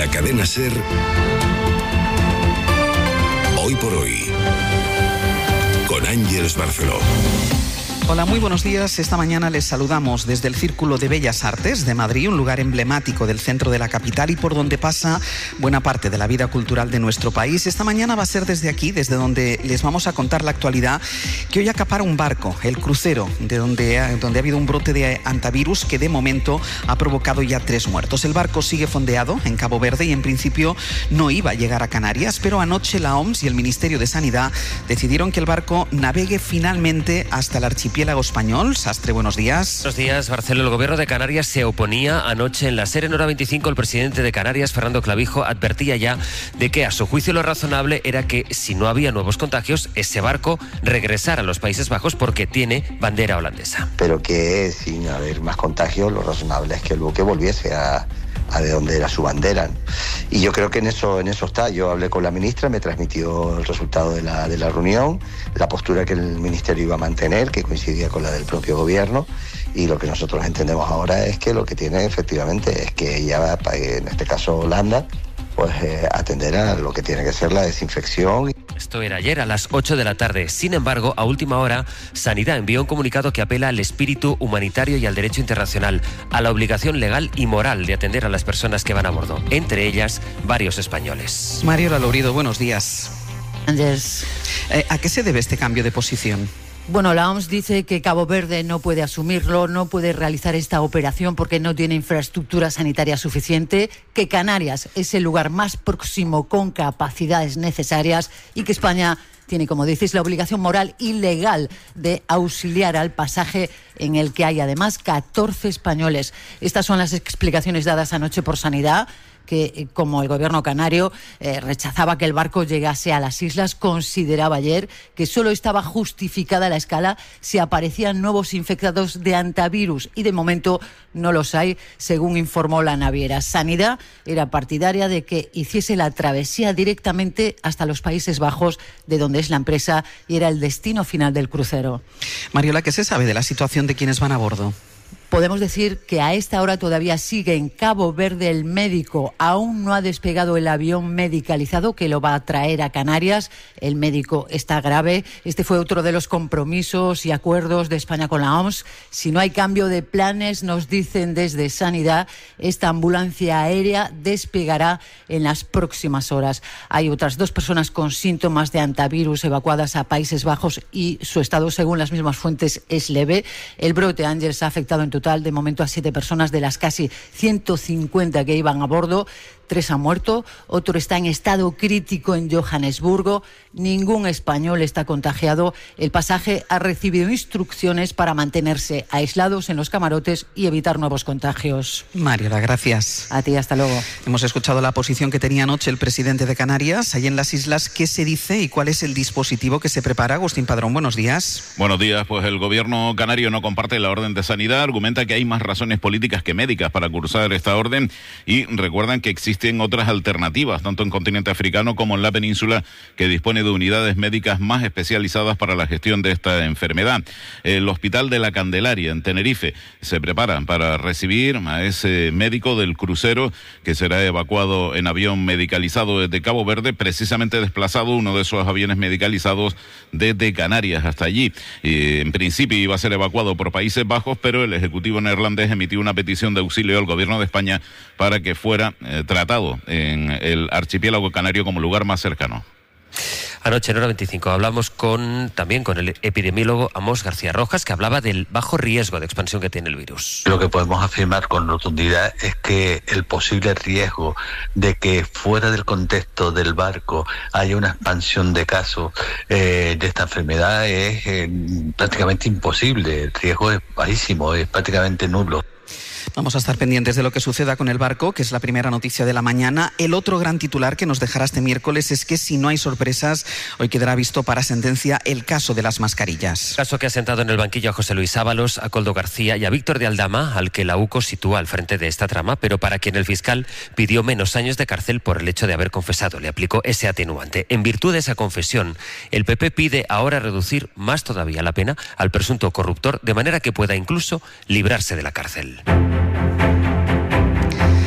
la cadena SER, Hoy por Hoy, con Ángeles Barceló. Hola, muy buenos días. Esta mañana les saludamos desde el Círculo de Bellas Artes de Madrid, un lugar emblemático del centro de la capital y por donde pasa buena parte de la vida cultural de nuestro país. Esta mañana va a ser desde aquí, desde donde les vamos a contar la actualidad, que hoy acapara un barco, el Crucero, de donde ha habido un brote de hantavirus que de momento ha provocado ya 3 muertos. El barco sigue fondeado en Cabo Verde y en principio no iba a llegar a Canarias, pero anoche la OMS y el Ministerio de Sanidad decidieron que el barco navegue finalmente hasta el archipiélago español. Sastre, buenos días. Buenos días, Barceló. El gobierno de Canarias se oponía anoche en la SER en Hora 25. El presidente de Canarias, Fernando Clavijo, advertía ya de que a su juicio lo razonable era que si no había nuevos contagios, ese barco regresara a los Países Bajos porque tiene bandera holandesa. Pero que sin haber más contagios, lo razonable es que el buque volviese a de donde era su bandera. Y yo creo que en eso está. Yo hablé con la ministra, me transmitió el resultado de la reunión, la postura que el ministerio iba a mantener, que coincidía con la del propio gobierno, y lo que nosotros entendemos ahora es que lo que tiene efectivamente es que ella va, en este caso Holanda, pues atender a lo que tiene que ser la desinfección. Esto era ayer a las 8 de la tarde. Sin embargo, a última hora, Sanidad envió un comunicado que apela al espíritu humanitario y al derecho internacional, a la obligación legal y moral de atender a las personas que van a bordo, entre ellas varios españoles. Mariola Lourido, buenos días. Andrés. ¿A qué se debe este cambio de posición? Bueno, la OMS dice que Cabo Verde no puede asumirlo, no puede realizar esta operación porque no tiene infraestructura sanitaria suficiente, que Canarias es el lugar más próximo con capacidades necesarias y que España tiene, como dices, la obligación moral y legal de auxiliar al pasaje en el que hay además 14 españoles. Estas son las explicaciones dadas anoche por Sanidad, que como el gobierno canario rechazaba que el barco llegase a las islas, consideraba ayer que solo estaba justificada la escala si aparecían nuevos infectados de hantavirus y de momento no los hay, según informó la naviera. Sanidad era partidaria de que hiciese la travesía directamente hasta los Países Bajos, de donde es la empresa y era el destino final del crucero. Mariola, ¿qué se sabe de la situación de quienes van a bordo? Podemos decir que a esta hora todavía sigue en Cabo Verde el médico. Aún no ha despegado el avión medicalizado que lo va a traer a Canarias. El médico está grave. Este fue otro de los compromisos y acuerdos de España con la OMS. Si no hay cambio de planes, nos dicen desde Sanidad, esta ambulancia aérea despegará en las próximas horas. Hay otras 2 personas con síntomas de hantavirus evacuadas a Países Bajos y su estado, según las mismas fuentes, es leve. El brote, Ángeles, ha afectado en total de momento a 7 personas de las casi 150 que iban a bordo. 3 han muerto, otro está en estado crítico en Johannesburgo. Ningún español está contagiado. El pasaje ha recibido instrucciones para mantenerse aislados en los camarotes y evitar nuevos contagios. Mariola, gracias. A ti, hasta luego. Hemos escuchado la posición que tenía anoche el presidente de Canarias. Allí en las islas, ¿qué se dice y cuál es el dispositivo que se prepara? Agustín Padrón, buenos días. Buenos días. Pues el gobierno canario no comparte la orden de Sanidad, argumenta que hay más razones políticas que médicas para cursar esta orden y recuerdan que existen otras alternativas, tanto en continente africano como en la península, que dispone de unidades médicas más especializadas para la gestión de esta enfermedad. El Hospital de la Candelaria en Tenerife se prepara para recibir a ese médico del crucero que será evacuado en avión medicalizado desde Cabo Verde, precisamente desplazado uno de esos aviones medicalizados desde Canarias hasta allí. En principio iba a ser evacuado por Países Bajos, pero el Ejecutivo neerlandés emitió una petición de auxilio al gobierno de España para que fuera tratado en el archipiélago canario como lugar más cercano. Anoche en Hora 25 hablamos también con el epidemiólogo Amos García Rojas, que hablaba del bajo riesgo de expansión que tiene el virus. Lo que podemos afirmar con rotundidad es que el posible riesgo de que fuera del contexto del barco haya una expansión de casos de esta enfermedad es prácticamente imposible. El riesgo es bajísimo, es prácticamente nulo. Vamos a estar pendientes de lo que suceda con el barco, que es la primera noticia de la mañana. El otro gran titular que nos dejará este miércoles es que, si no hay sorpresas, hoy quedará visto para sentencia el caso de las mascarillas. Caso que ha sentado en el banquillo a José Luis Ábalos, a Koldo García y a Víctor de Aldama, al que la UCO sitúa al frente de esta trama, pero para quien el fiscal pidió menos años de cárcel por el hecho de haber confesado. Le aplicó ese atenuante. En virtud de esa confesión, el PP pide ahora reducir más todavía la pena al presunto corruptor, de manera que pueda incluso librarse de la cárcel.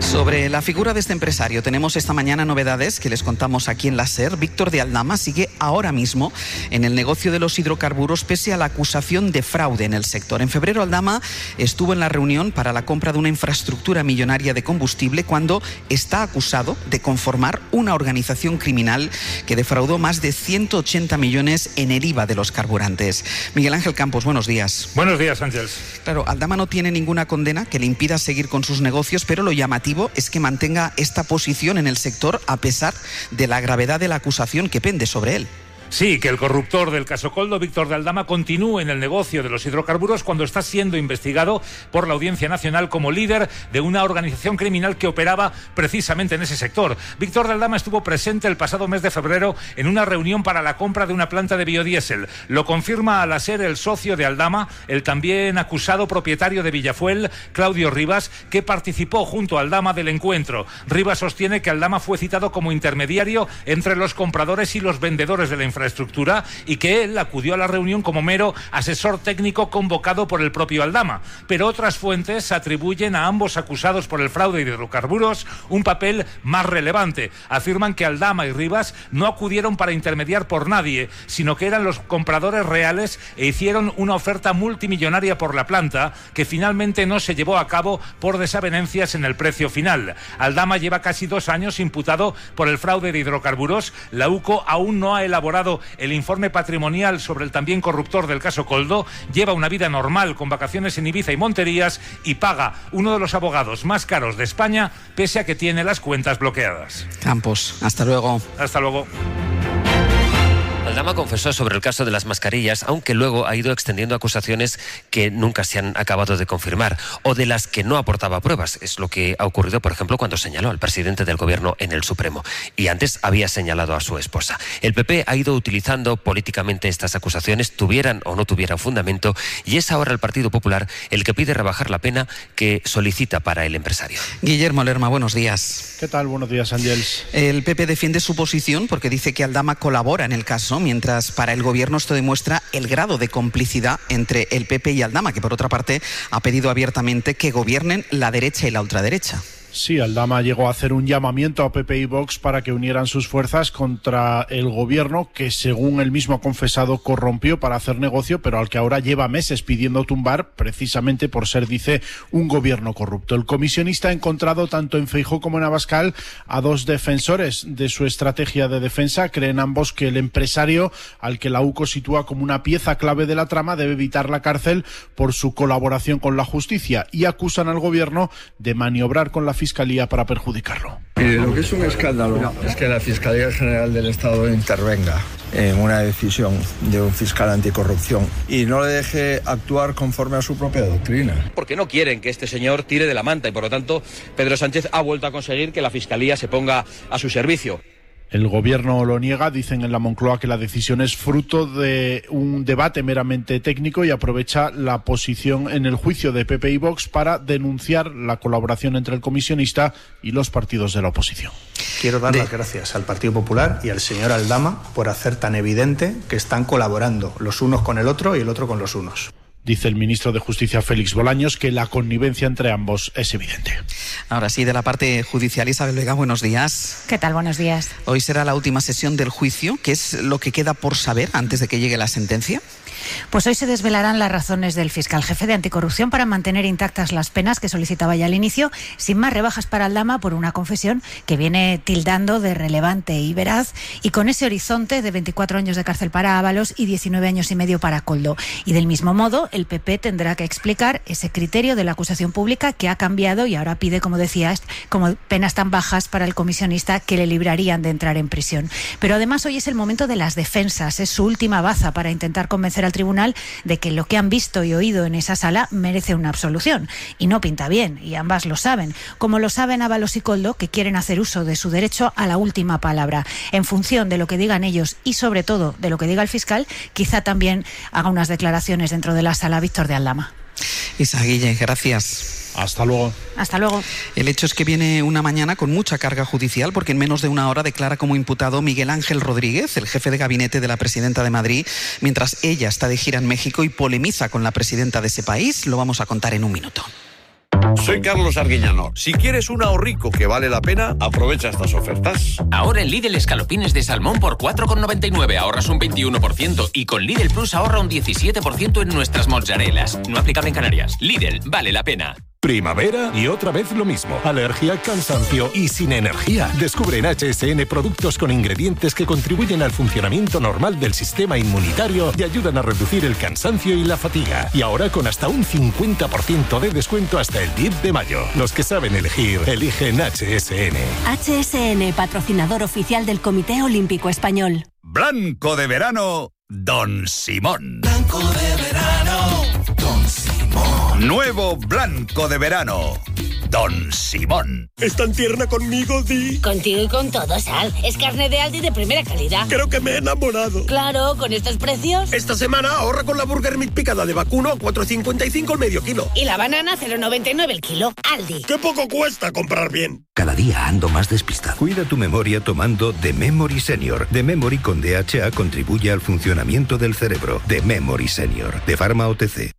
Sobre la figura de este empresario tenemos esta mañana novedades que les contamos aquí en la SER. Víctor de Aldama sigue ahora mismo en el negocio de los hidrocarburos pese a la acusación de fraude en el sector. En febrero Aldama estuvo en la reunión para la compra de una infraestructura millonaria de combustible cuando está acusado de conformar una organización criminal que defraudó más de 180 millones en el IVA de los carburantes. Miguel Ángel Campos, buenos días. Buenos días, Ángels. Claro, Aldama no tiene ninguna condena que le impida seguir con sus negocios, pero lo llamativo es que mantenga esta posición en el sector a pesar de la gravedad de la acusación que pende sobre él. Sí, que el corruptor del caso Coldo, Víctor de Aldama, continúe en el negocio de los hidrocarburos cuando está siendo investigado por la Audiencia Nacional como líder de una organización criminal que operaba precisamente en ese sector. Víctor de Aldama estuvo presente el pasado mes de febrero en una reunión para la compra de una planta de biodiesel. Lo confirma al SER el socio de Aldama, el también acusado propietario de Villafuel, Claudio Rivas, que participó junto a Aldama del encuentro. Rivas sostiene que Aldama fue citado como intermediario entre los compradores y los vendedores de la infraestructura y que él acudió a la reunión como mero asesor técnico convocado por el propio Aldama. Pero otras fuentes atribuyen a ambos acusados por el fraude de hidrocarburos un papel más relevante. Afirman que Aldama y Rivas no acudieron para intermediar por nadie, sino que eran los compradores reales e hicieron una oferta multimillonaria por la planta que finalmente no se llevó a cabo por desavenencias en el precio final. Aldama lleva casi 2 años imputado por el fraude de hidrocarburos. La UCO aún no ha elaborado el informe patrimonial sobre el también corruptor del caso Coldo. Lleva una vida normal con vacaciones en Ibiza y Monterías y paga uno de los abogados más caros de España pese a que tiene las cuentas bloqueadas. Campos, hasta luego. Hasta luego. Aldama confesó sobre el caso de las mascarillas, aunque luego ha ido extendiendo acusaciones que nunca se han acabado de confirmar o de las que no aportaba pruebas. Es lo que ha ocurrido, por ejemplo, cuando señaló al presidente del Gobierno en el Supremo. Y antes había señalado a su esposa. El PP ha ido utilizando políticamente estas acusaciones, tuvieran o no tuvieran fundamento, y es ahora el Partido Popular el que pide rebajar la pena que solicita para el empresario. Guillermo Lerma, buenos días. ¿Qué tal? Buenos días, Ángels. El PP defiende su posición porque dice que Aldama colabora en el caso, mientras para el Gobierno esto demuestra el grado de complicidad entre el PP y Aldama, que por otra parte ha pedido abiertamente que gobiernen la derecha y la ultraderecha. Sí, Aldama llegó a hacer un llamamiento a PP y Vox para que unieran sus fuerzas contra el gobierno que, según él mismo ha confesado, corrompió para hacer negocio, pero al que ahora lleva meses pidiendo tumbar, precisamente por ser, dice, un gobierno corrupto. El comisionista ha encontrado tanto en Feijóo como en Abascal a 2 defensores de su estrategia de defensa. Creen ambos que el empresario, al que la UCO sitúa como una pieza clave de la trama, debe evitar la cárcel por su colaboración con la justicia, y acusan al gobierno de maniobrar con la Fiscalía para perjudicarlo. Lo que es un escándalo es que la Fiscalía General del Estado intervenga en una decisión de un fiscal anticorrupción y no le deje actuar conforme a su propia doctrina. Porque no quieren que este señor tire de la manta y por lo tanto Pedro Sánchez ha vuelto a conseguir que la Fiscalía se ponga a su servicio. El gobierno lo niega, dicen en la Moncloa que la decisión es fruto de un debate meramente técnico y aprovecha la posición en el juicio de PP y Vox para denunciar la colaboración entre el comisionista y los partidos de la oposición. Quiero dar las gracias al Partido Popular y al señor Aldama por hacer tan evidente que están colaborando los unos con el otro y el otro con los unos. Dice el ministro de Justicia, Félix Bolaños, que la connivencia entre ambos es evidente. Ahora sí, de la parte judicial, Isabel Vega, buenos días. ¿Qué tal? Buenos días. Hoy será la última sesión del juicio. ¿Qué es lo que queda por saber antes de que llegue la sentencia? Pues hoy se desvelarán las razones del fiscal jefe de anticorrupción para mantener intactas las penas que solicitaba ya al inicio, sin más rebajas para Aldama por una confesión que viene tildando de relevante y veraz, y con ese horizonte de 24 años de cárcel para Ábalos y 19 años y medio para Coldo. Y del mismo modo, el PP tendrá que explicar ese criterio de la acusación pública que ha cambiado y ahora pide, como decías, como penas tan bajas para el comisionista que le librarían de entrar en prisión. Pero además hoy es el momento de las defensas, es su última baza para intentar convencer al tribunal de que lo que han visto y oído en esa sala merece una absolución. Y no pinta bien, y ambas lo saben, como lo saben Ábalos y Coldo, que quieren hacer uso de su derecho a la última palabra. En función de lo que digan ellos y sobre todo de lo que diga el fiscal, quizá también haga unas declaraciones dentro de la sala Víctor de Aldama. Isa Guille, gracias. Hasta luego. Hasta luego. El hecho es que viene una mañana con mucha carga judicial porque en menos de una hora declara como imputado Miguel Ángel Rodríguez, el jefe de gabinete de la presidenta de Madrid, mientras ella está de gira en México y polemiza con la presidenta de ese país. Lo vamos a contar en un minuto. Soy Carlos Arguiñano. Si quieres un ahorrico que vale la pena, aprovecha estas ofertas. Ahora en Lidl escalopines de salmón por 4,99 ahorras un 21% y con Lidl Plus ahorra un 17% en nuestras mozzarelas. No aplicable en Canarias. Lidl, vale la pena. Primavera y otra vez lo mismo. Alergia, cansancio y sin energía. Descubre en HSN productos con ingredientes que contribuyen al funcionamiento normal del sistema inmunitario y ayudan a reducir el cansancio y la fatiga. Y ahora con hasta un 50% de descuento hasta el 10 de mayo. Los que saben elegir, eligen HSN. HSN, patrocinador oficial del Comité Olímpico Español. Blanco de verano, Don Simón. Blanco de verano, Don Simón. Nuevo blanco de verano, Don Simón. ¿Es tan tierna conmigo, Di? Contigo y con todo, Sal. Es carne de Aldi de primera calidad. Creo que me he enamorado. Claro, con estos precios. Esta semana ahorra con la Burger Meat picada de vacuno a 4,55 el medio kilo. Y la banana a 0,99 el kilo. Aldi. ¡Qué poco cuesta comprar bien! Cada día ando más despistado. Cuida tu memoria tomando The Memory Senior. The Memory con DHA contribuye al funcionamiento del cerebro. The Memory Senior, de Pharma OTC.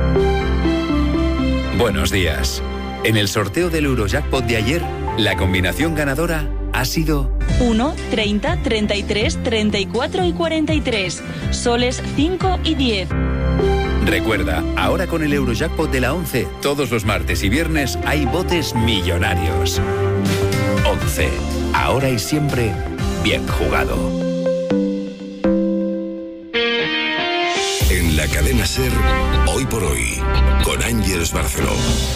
Buenos días. En el sorteo del Eurojackpot de ayer, la combinación ganadora ha sido 1, 30, 33, 34 y 43. Soles 5 y 10. Recuerda, ahora con el Eurojackpot de la 11, todos los martes y viernes hay botes millonarios. 11. Ahora y siempre, bien jugado. En la cadena SER, Hoy por Hoy, con Ángeles Barceló.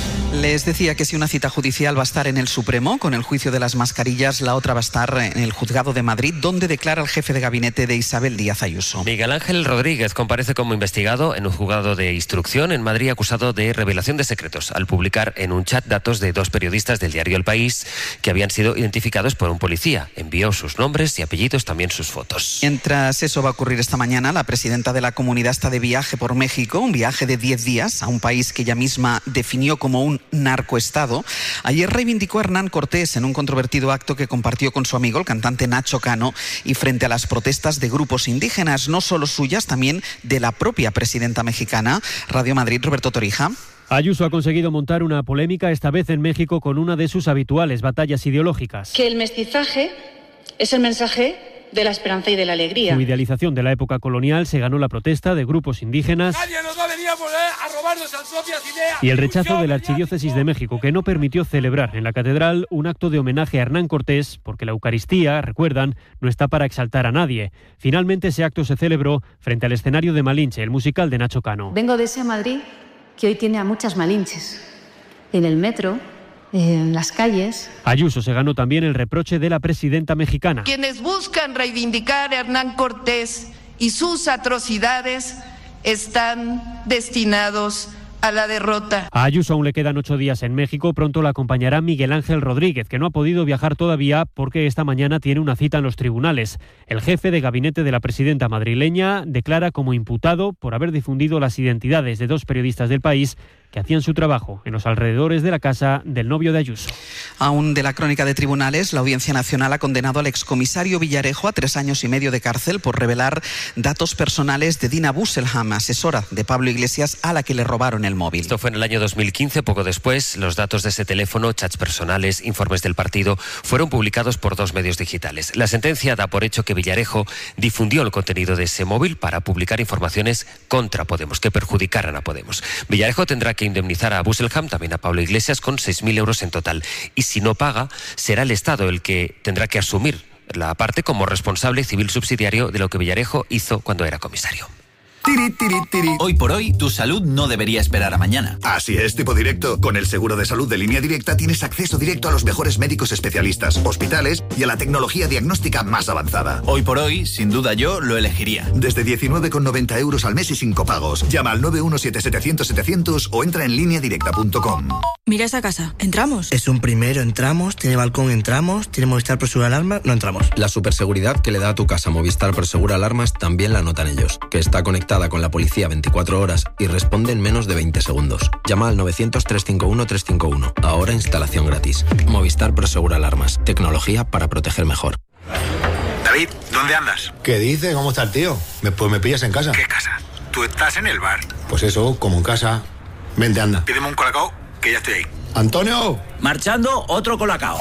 Les decía que si una cita judicial va a estar en el Supremo, con el juicio de las mascarillas, la otra va a estar en el Juzgado de Madrid, donde declara el jefe de gabinete de Isabel Díaz Ayuso. Miguel Ángel Rodríguez comparece como investigado en un juzgado de instrucción en Madrid, acusado de revelación de secretos al publicar en un chat datos de dos periodistas del diario El País que habían sido identificados por un policía. Envió sus nombres y apellidos, también sus fotos. Mientras eso va a ocurrir esta mañana, la presidenta de la comunidad está de viaje por México, un viaje de 10 días a un país que ella misma definió como un narcoestado. Ayer reivindicó a Hernán Cortés en un controvertido acto que compartió con su amigo, el cantante Nacho Cano, y frente a las protestas de grupos indígenas, no solo suyas, también de la propia presidenta mexicana. Radio Madrid, Roberto Torija. Ayuso ha conseguido montar una polémica, esta vez en México, con una de sus habituales batallas ideológicas. Que el mestizaje es el mensaje de la esperanza y de la alegría. Su idealización de la época colonial se ganó la protesta de grupos indígenas. Nadie nos va a venir a robar nuestras propias ideas. Y el rechazo de la Archidiócesis de México, que no permitió celebrar en la catedral un acto de homenaje a Hernán Cortés, porque la Eucaristía, recuerdan, no está para exaltar a nadie. Finalmente ese acto se celebró frente al escenario de Malinche, el musical de Nacho Cano. Vengo de ese Madrid que hoy tiene a muchas Malinches. En el metro, en las calles. Ayuso se ganó también el reproche de la presidenta mexicana. Quienes buscan reivindicar a Hernán Cortés y sus atrocidades están destinados a la derrota. A Ayuso aún le quedan 8 días en México. Pronto la acompañará Miguel Ángel Rodríguez, que no ha podido viajar todavía porque esta mañana tiene una cita en los tribunales. El jefe de gabinete de la presidenta madrileña declara como imputado por haber difundido las identidades de dos periodistas del País que hacían su trabajo en los alrededores de la casa del novio de Ayuso. Aún de la crónica de tribunales, la Audiencia Nacional ha condenado al excomisario Villarejo a 3 años y medio de cárcel por revelar datos personales de Dina Busselham, asesora de Pablo Iglesias, a la que le robaron el móvil. Esto fue en el año 2015. Poco después, los datos de ese teléfono, chats personales, informes del partido, fueron publicados por 2 medios digitales. La sentencia da por hecho que Villarejo difundió el contenido de ese móvil para publicar informaciones contra Podemos, que perjudicaran a Podemos. Villarejo tendrá que indemnizar a Busselham, también a Pablo Iglesias, con 6.000 euros en total. Y si no paga, será el Estado el que tendrá que asumir la parte como responsable civil subsidiario de lo que Villarejo hizo cuando era comisario. Tiri, tiri, tiri. Hoy por hoy, tu salud no debería esperar a mañana. Así es, tipo directo. Con el seguro de salud de Línea Directa tienes acceso directo a los mejores médicos especialistas, hospitales y a la tecnología diagnóstica más avanzada. Hoy por hoy, sin duda yo lo elegiría. Desde 19,90 euros al mes y sin copagos. Llama al 917-700-700 o entra en lineadirecta.com. Mira esa casa. ¿Entramos? Es un primero, entramos. Tiene balcón, entramos. Tiene Movistar Prosegur Alarmas, no entramos. La superseguridad que le da a tu casa Movistar Prosegur Alarmas también la notan ellos, que está conectada con la policía 24 horas y responde en menos de 20 segundos. Llama al 900-351-351. Ahora instalación gratis. Movistar Prosegur Alarmas. Tecnología para proteger mejor. David, ¿dónde andas? ¿Qué dice? ¿Cómo está el tío? Pues me pillas en casa. ¿Qué casa? Tú estás en el bar. Pues eso, como en casa. Vente, anda. Pídeme un colacao, que ya estoy ahí. ¡Antonio! Marchando, otro Colacao.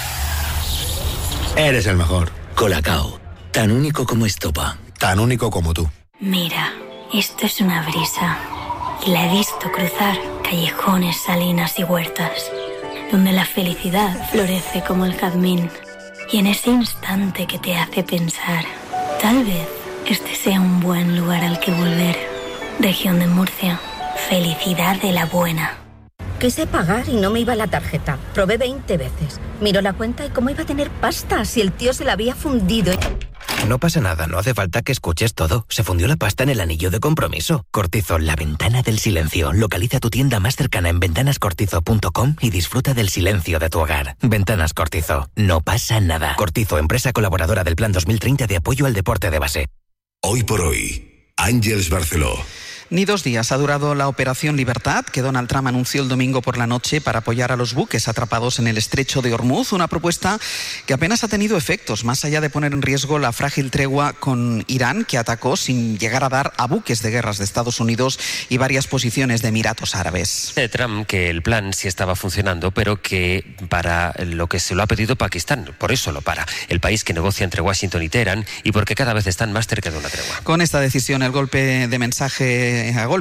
Eres el mejor. Colacao, tan único como estopa. Tan único como tú. Mira, esto es una brisa. Y la he visto cruzar callejones, salinas y huertas, donde la felicidad florece como el jazmín. Y en ese instante que te hace pensar, tal vez este sea un buen lugar al que volver. Región de Murcia, felicidad de la buena. Quise pagar y no me iba la tarjeta. Probé 20 veces. Miró la cuenta y cómo iba a tener pasta si el tío se la había fundido. No pasa nada, no hace falta que escuches todo. Se fundió la pasta en el anillo de compromiso. Cortizo, la ventana del silencio. Localiza tu tienda más cercana en ventanascortizo.com y disfruta del silencio de tu hogar. Ventanas Cortizo. No pasa nada. Cortizo, empresa colaboradora del Plan 2030 de apoyo al deporte de base. Hoy por hoy, Àngels Barceló. Ni 2 días ha durado la Operación Libertad, que Donald Trump anunció el domingo por la noche para apoyar a los buques atrapados en el estrecho de Hormuz, una propuesta que apenas ha tenido efectos, más allá de poner en riesgo la frágil tregua con Irán, que atacó sin llegar a dar a buques de guerras de Estados Unidos y varias posiciones de Emiratos Árabes. Trump que el plan sí estaba funcionando, pero que para lo que se lo ha pedido Pakistán, por eso lo para, el país que negocia entre Washington y Teherán y porque cada vez están más cerca de una tregua. Con esta decisión, a golpe de mensajes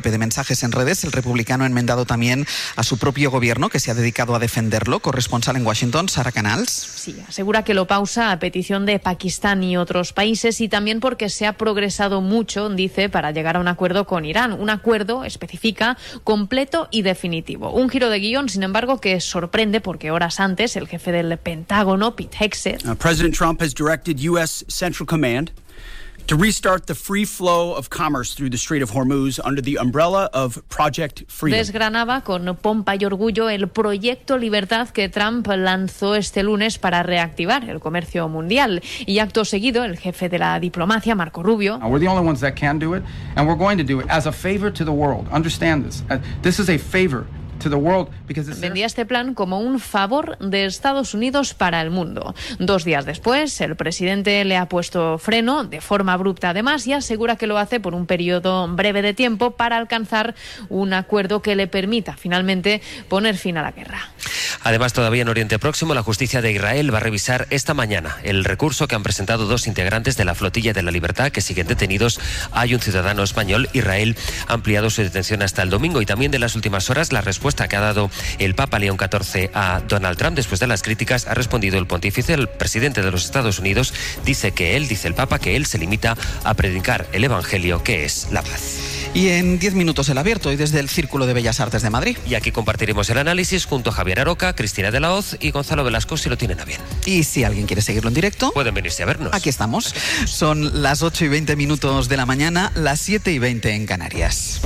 en redes, el republicano ha enmendado también a su propio gobierno, que se ha dedicado a defenderlo. Corresponsal en Washington, Sara Canals. Sí, asegura que lo pausa a petición de Pakistán y otros países y también porque se ha progresado mucho, dice, para llegar a un acuerdo con Irán. Un acuerdo, especifica, completo y definitivo. Un giro de guión, sin embargo, que sorprende porque horas antes el jefe del Pentágono, Pete Hegseth, President Trump has directed U.S. Central Command to restart the free flow of commerce through the Strait of Hormuz under the umbrella of Project Freedom. Desgranaba con pompa y orgullo el proyecto Libertad que Trump lanzó este lunes para reactivar el comercio mundial. Y acto seguido, el jefe de la diplomacia, Marco Rubio, we're the only ones that can do it, and we're going to do it as a favor to the world. Understand this. This is a favor to the world because vendía este plan como un favor de Estados Unidos para el mundo. 2 días después, el presidente le ha puesto freno de forma abrupta además y asegura que lo hace por un periodo breve de tiempo para alcanzar un acuerdo que le permita finalmente poner fin a la guerra. Además, todavía en Oriente Próximo, la justicia de Israel va a revisar esta mañana el recurso que han presentado 2 integrantes de la Flotilla de la Libertad que siguen detenidos. Hay un ciudadano español. Israel ha ampliado su detención hasta el domingo y también de las últimas horas la respuesta que ha dado el Papa León XIV a Donald Trump después de las críticas ha respondido el pontífice. El presidente de los Estados Unidos dice el Papa, que él se limita a predicar el Evangelio, que es la paz. Y en 10 minutos el abierto y desde el Círculo de Bellas Artes de Madrid. Y aquí compartiremos el análisis junto a Javier Aroca, Cristina de la Hoz y Gonzalo Velasco, si lo tienen a bien. Y si alguien quiere seguirlo en directo, pueden venirse a vernos. Aquí estamos. Son las 8:20 de la mañana, las 7:20 en Canarias.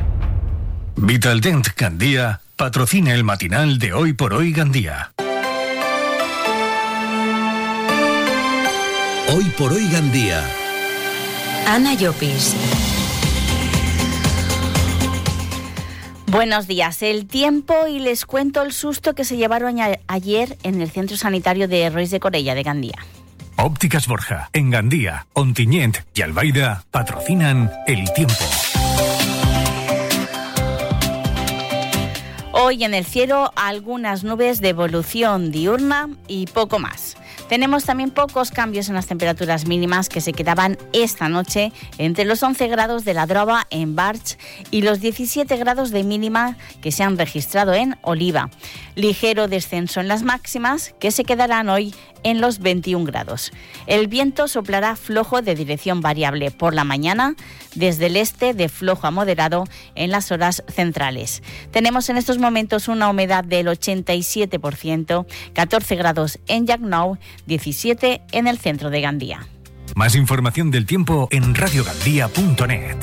Vitaldent Gandía patrocina el matinal de Hoy por Hoy Gandía. Hoy por Hoy Gandía. Ana Llopis. Buenos días. El tiempo y les cuento el susto que se llevaron ayer en el centro sanitario de Roís de Corella de Gandía. Ópticas Borja, en Gandía, Ontinyent y Albaida patrocinan el tiempo. Hoy en el cielo algunas nubes de evolución diurna y poco más. Tenemos también pocos cambios en las temperaturas mínimas que se quedaban esta noche entre los 11 grados de la Droba en Barx y los 17 grados de mínima que se han registrado en Oliva. Ligero descenso en las máximas que se quedarán hoy en los 21 grados. El viento soplará flojo de dirección variable por la mañana desde el este de flojo a moderado en las horas centrales. Tenemos en estos momentos una humedad del 87%, 14 grados en Llacnou, 17 en el centro de Gandía. Más información del tiempo en radiogandía.net.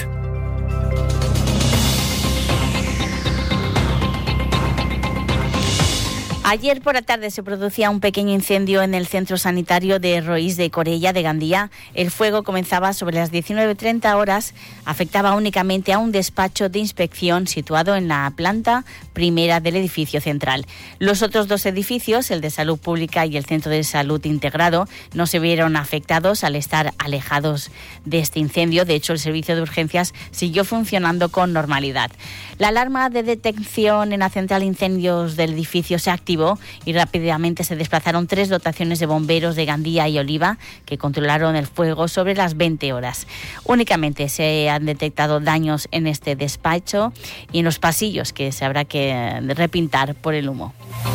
Ayer por la tarde se producía un pequeño incendio en el centro sanitario de Roís de Corella de Gandía. El fuego comenzaba sobre las 19:30 horas, afectaba únicamente a un despacho de inspección situado en la planta primera del edificio central. Los otros dos edificios, el de salud pública y el centro de salud integrado, no se vieron afectados al estar alejados de este incendio. De hecho, el servicio de urgencias siguió funcionando con normalidad. La alarma de detección en la central de incendios del edificio se activó y rápidamente se desplazaron 3 dotaciones de bomberos de Gandía y Oliva que controlaron el fuego sobre las 20 horas. Únicamente se han detectado daños en este despacho y en los pasillos que se habrá que repintar por el humo.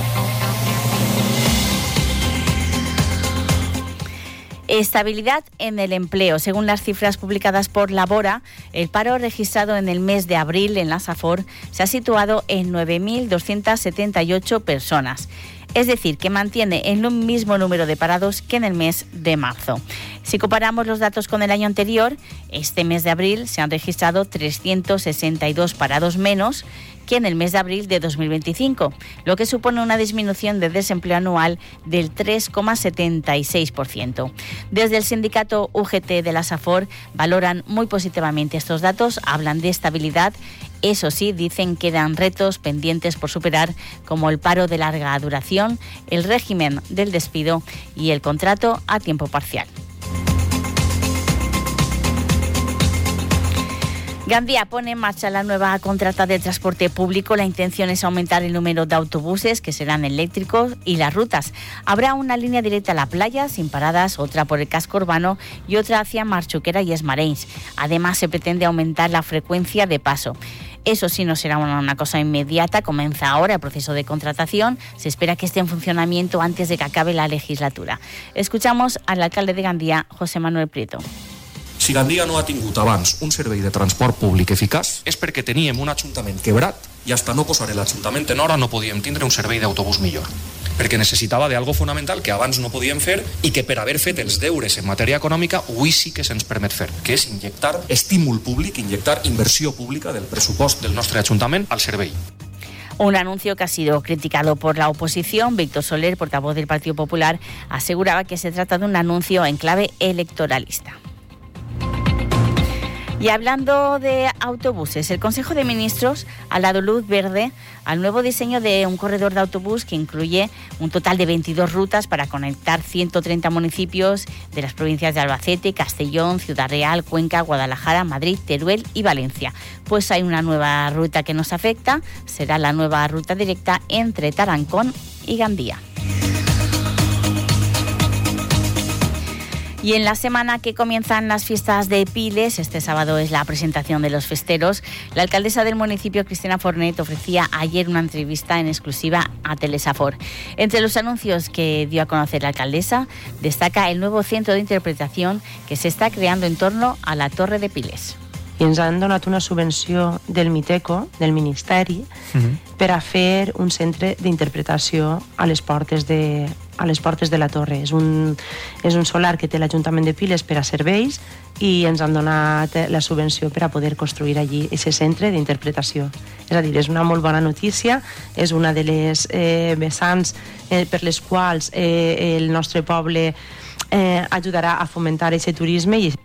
Estabilidad en el empleo. Según las cifras publicadas por Labora, el paro registrado en el mes de abril en la SAFOR se ha situado en 9.278 personas. Es decir, que mantiene el mismo número de parados que en el mes de marzo. Si comparamos los datos con el año anterior, este mes de abril se han registrado 362 parados menos que en el mes de abril de 2025, lo que supone una disminución de desempleo anual del 3,76%. Desde el sindicato UGT de la SAFOR valoran muy positivamente estos datos, hablan de estabilidad. Eso sí, dicen que quedan retos pendientes por superar, como el paro de larga duración, el régimen del despido y el contrato a tiempo parcial. Gandía pone en marcha la nueva contrata de transporte público. La intención es aumentar el número de autobuses que serán eléctricos y las rutas. Habrá una línea directa a la playa sin paradas, otra por el casco urbano y otra hacia Marchuquera y Esmareins. Además, se pretende aumentar la frecuencia de paso. Eso sí, no será una cosa inmediata. Comienza ahora el proceso de contratación. Se espera que esté en funcionamiento antes de que acabe la legislatura. Escuchamos al alcalde de Gandía, José Manuel Prieto. Si Gandia no ha tingut abans un servei de transport públic eficaç és perquè teníem un ajuntament quebrat i hasta no posar l'Ajuntament en hora no podíem tindre un servei d'autobús millor. Perquè necessitava d'algo fonamental que abans no podíem fer i que per haver fet els deures en matèria econòmica avui sí que se'ns permet fer, que és injectar estímul públic, injectar inversió pública del pressupost del nostre Ajuntament al servei. Un anuncio que ha sido criticado por la oposición. Víctor Soler, portavoz del Partido Popular, aseguraba que se trata de un anuncio en clave electoralista. Y hablando de autobuses, el Consejo de Ministros ha dado luz verde al nuevo diseño de un corredor de autobús que incluye un total de 22 rutas para conectar 130 municipios de las provincias de Albacete, Castellón, Ciudad Real, Cuenca, Guadalajara, Madrid, Teruel y Valencia. Pues hay una nueva ruta que nos afecta, será la nueva ruta directa entre Tarancón y Gandía. Y en la semana que comienzan las fiestas de Piles, este sábado es la presentación de los festeros, la alcaldesa del municipio, Cristina Fornet, ofrecía ayer una entrevista en exclusiva a Telesafor. Entre los anuncios que dio a conocer la alcaldesa, destaca el nuevo centro de interpretación que se està creando en torno a la Torre de Piles. I ens han donat una subvenció del Miteco, del Ministeri, per a fer un centre d'interpretació a les portes de la Torre. És un solar que té l'Ajuntament de Piles per a serveis i ens han donat la subvenció per a poder construir allí aquest centre d'interpretació. És a dir, és una molt bona notícia, és una de les vessants per les quals el nostre poble ajudarà a fomentar aquest turisme i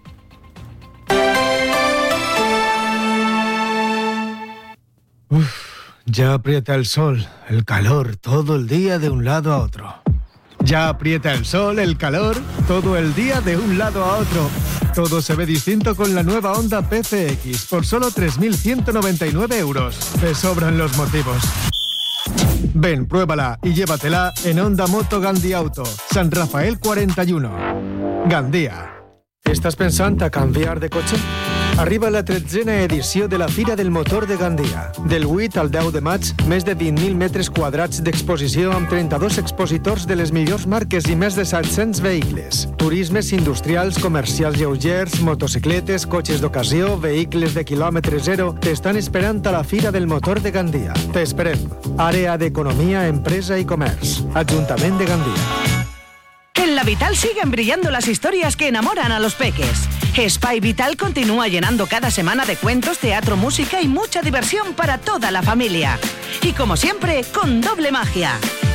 ya aprieta el sol, el calor, todo el día de un lado a otro. Ya aprieta el sol, el calor, todo el día de un lado a otro. Todo se ve distinto con la nueva Honda PCX por solo 3.199 euros. Te sobran los motivos. Ven, pruébala y llévatela en Honda Moto Gandía Auto, San Rafael 41. Gandía. ¿Estás pensando a cambiar de coche? Arriba la 13a edició de la Fira del Motor de Gandia. Del 8 al 10 de maig, més de 20.000 metres quadrats d'exposició amb 32 expositors de les millors marques i més de 700 vehicles. Turismes industrials, comercials lleugers, motocicletes, cotxes d'ocasió, vehicles de quilòmetre zero, t'estan esperant a la Fira del Motor de Gandia. T'esperem. Àrea d'Economia, Empresa i Comerç. Ajuntament de Gandia. En La Vital siguen brillando las historias que enamoran a los peques. Spy Vital continúa llenando cada semana de cuentos, teatro, música y mucha diversión para toda la familia. Y como siempre, con doble magia.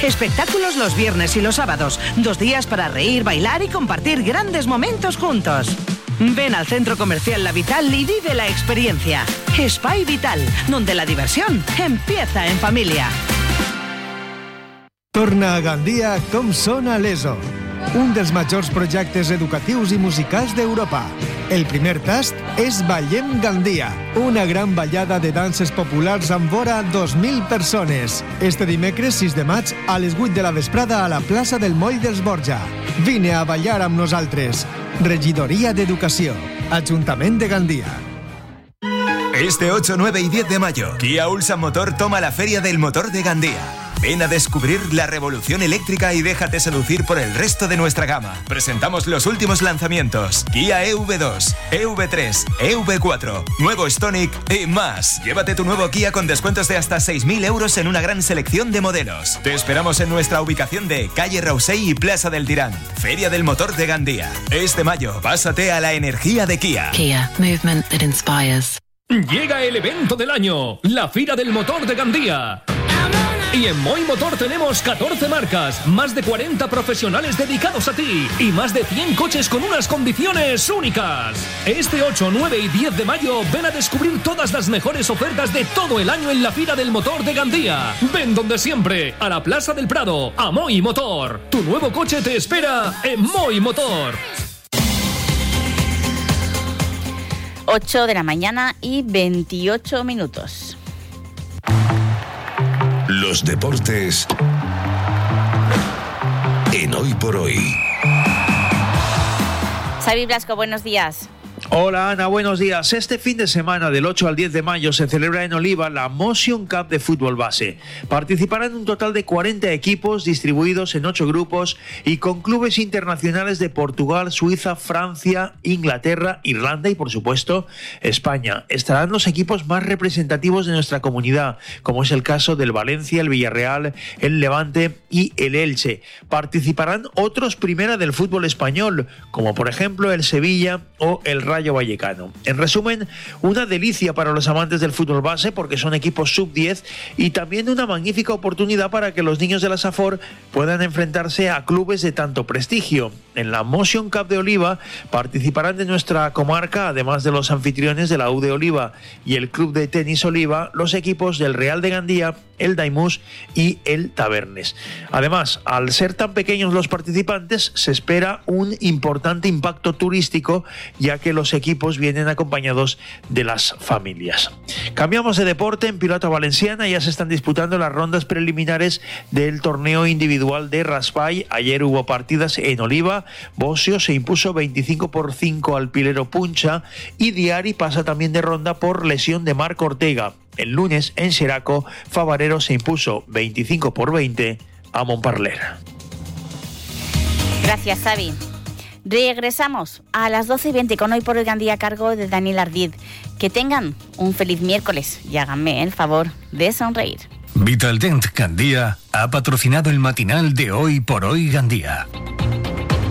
Espectáculos los viernes y los sábados. 2 días para reír, bailar y compartir grandes momentos juntos. Ven al Centro Comercial La Vital y vive la experiencia. Espai Vital, donde la diversión empieza en familia. Torna a Gandia com sona l'ESO, un dels majors projectes educatius i musicals d'Europa. El primer tast és Ballem Gandia, una gran ballada de danses populars amb vora 2.000 persones. Este dimecres 6 de maig a les 8 de la vesprada a la plaça del Moll dels Borja. Vine a ballar amb nosaltres. Regidoria d'Educació, Ajuntament de Gandia. Este 8, 9 y 10 de mayo, Kia Ulsan Motor toma la Feria del Motor de Gandía. Ven a descubrir la revolución eléctrica y déjate seducir por el resto de nuestra gama. Presentamos los últimos lanzamientos: Kia EV2, EV3, EV4, nuevo Stonic y más. Llévate tu nuevo Kia con descuentos de hasta 6.000 euros en una gran selección de modelos. Te esperamos en nuestra ubicación de Calle Rausey y Plaza del Tirán. Feria del Motor de Gandía. Este mayo, pásate a la energía de Kia. Kia, movement that inspires. Llega el evento del año, la Fira del Motor de Gandía. Y en Moi Motor tenemos 14 marcas, más de 40 profesionales dedicados a ti y más de 100 coches con unas condiciones únicas. Este 8, 9 y 10 de mayo ven a descubrir todas las mejores ofertas de todo el año en la Fira del Motor de Gandía. Ven donde siempre, a la Plaza del Prado, a Moi Motor. Tu nuevo coche te espera en Moi Motor. 8 de la mañana y 28 minutos. Los deportes en Hoy por Hoy. Xavi Blasco, buenos días. Hola Ana, buenos días. Este fin de semana del 8 al 10 de mayo se celebra en Oliva la Motion Cup de fútbol base. Participarán un total de 40 equipos distribuidos en 8 grupos y con clubes internacionales de Portugal, Suiza, Francia, Inglaterra, Irlanda y por supuesto España. Estarán los equipos más representativos de nuestra comunidad, como es el caso del Valencia, el Villarreal, el Levante y el Elche. Participarán otros primera del fútbol español, como por ejemplo el Sevilla o el Rayo Vallecano. En resumen, una delicia para los amantes del fútbol base porque son equipos sub-10 y también una magnífica oportunidad para que los niños de la Safor puedan enfrentarse a clubes de tanto prestigio. En la Motion Cup de Oliva participarán de nuestra comarca, además de los anfitriones de la U de Oliva y el Club de Tenis Oliva, los equipos del Real de Gandía, el Daimús y el Tabernes. Además, al ser tan pequeños los participantes, se espera un importante impacto turístico, ya que los equipos vienen acompañados de las familias. Cambiamos de deporte. En Pilota Valenciana ya se están disputando las rondas preliminares del torneo individual de Raspall. Ayer hubo partidas en Oliva. Bocio se impuso 25-5 al Pilero Puncha y Diari pasa también de ronda por lesión de Marc Ortega. El lunes en Xeraco, Favarero se impuso 25-20 a Montparler. Gracias, Xavi. Regresamos a las 12:20 con Hoy por Hoy Gandía a cargo de Daniel Ardid. Que tengan un feliz miércoles y háganme el favor de sonreír. Vitaldent Gandía ha patrocinado el matinal de Hoy por Hoy Gandía.